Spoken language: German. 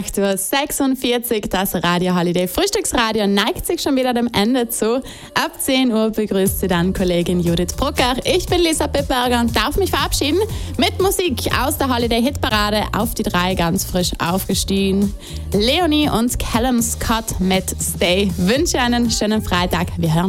8:46 Uhr, das Radio Holiday Frühstücksradio neigt sich schon wieder dem Ende zu. Ab 10 Uhr begrüßt Sie dann Kollegin Judith Brucker. Ich bin Lisa Pippberger und darf mich verabschieden mit Musik aus der Holiday Hitparade. Auf die 3 ganz frisch aufgestiegen. Leonie und Callum Scott mit Stay. Wünsche einen schönen Freitag. Wir hören